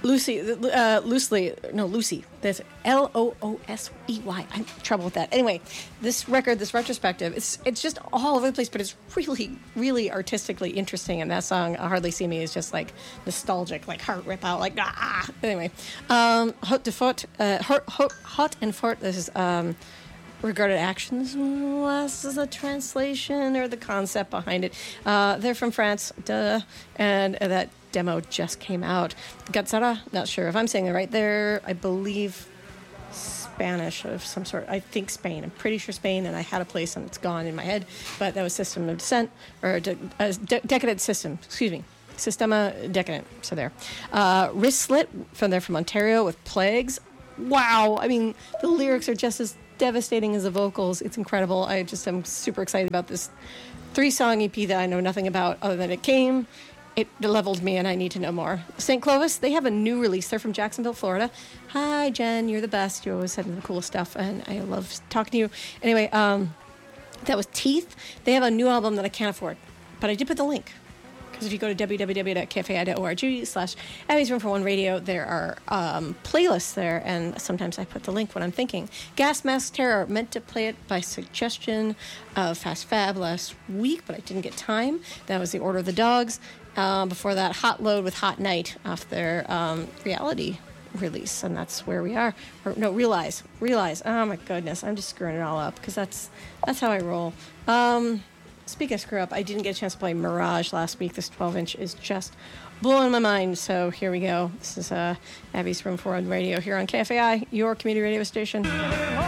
Lucy. There's Loosey. I'm in trouble with that. Anyway, this record, this retrospective, it's just all over the place, but it's really, really artistically interesting. And that song, Hardly See Me, is just like nostalgic, like heart rip out, like ah. Anyway, Hot and Fort. This is regarded actions. This is a translation or the concept behind it. They're from France, and that demo just came out. Gazzara, not sure if I'm saying it right. They're, I believe, Spanish of some sort. I think Spain. I'm pretty sure Spain, and I had a place and it's gone in my head, but that was System of Descent, or Decadent System, excuse me. Systema Decadent, so there. Wrist Slit, they're from Ontario with Plagues. Wow, I mean, the lyrics are just as devastating as the vocals. It's incredible. I'm super excited about this 3-song EP that I know nothing about other than it leveled me and I need to know more. St. Clovis, they have a new release. They're from Jacksonville, Florida. Hi, Jen. You're the best. You always send the coolest stuff, and I love talking to you. Anyway, that was Teeth. They have a new album that I can't afford, but I did put the link. Because if you go to www.kfai.org/Abby's Room for One Radio, there are playlists there, and sometimes I put the link when I'm thinking. Gas Mask Terror, meant to play it by suggestion of Fast Fab last week, but I didn't get time. That was The Order of the Dogs. Before that, Hot Load with Hot Night off their Reality release, and that's where we are. Or, no, Realize. Oh my goodness, I'm just screwing it all up because that's how I roll. Speaking of screw up, I didn't get a chance to play Mirage last week. This 12-inch is just blowing my mind. So here we go. This is Abby's Room for One Radio here on KFAI, your community radio station.